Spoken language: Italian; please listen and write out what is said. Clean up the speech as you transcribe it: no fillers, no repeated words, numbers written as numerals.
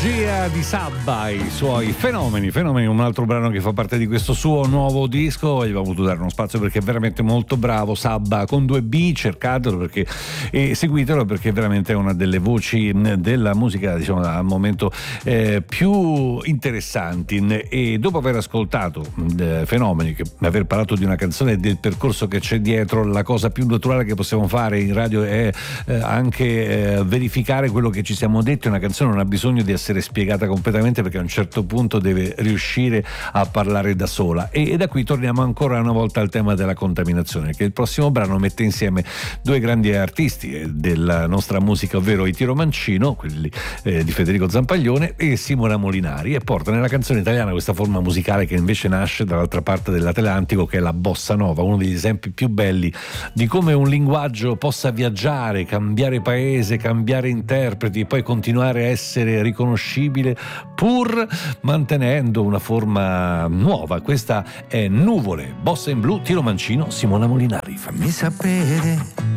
Magia di Sabba, i suoi fenomeni, un altro brano che fa parte di questo suo nuovo disco. Gli abbiamo voluto dare uno spazio perché è veramente molto bravo. Sabba con 2B, cercatelo perché, e seguitelo perché veramente è una delle voci della musica, diciamo, al momento più interessanti. E dopo aver ascoltato fenomeni, aver parlato di una canzone e del percorso che c'è dietro, la cosa più naturale che possiamo fare in radio è anche verificare quello che ci siamo detti. Una canzone non ha bisogno di essere spiegata completamente perché a un certo punto deve riuscire a parlare da sola, e da qui torniamo ancora una volta al tema della contaminazione, che il prossimo brano mette insieme due grandi artisti della nostra musica, ovvero i Tiro Mancino, quelli di Federico Zampaglione, e Simona Molinari, e porta nella canzone italiana questa forma musicale che invece nasce dall'altra parte dell'Atlantico, che è la bossa nova, uno degli esempi più belli di come un linguaggio possa viaggiare, cambiare paese, cambiare interpreti e poi continuare a essere riconoscibile pur mantenendo una forma nuova. Questa è Nuvole, bossa in blu, Tiro Mancino, Simona Molinari. Fammi sapere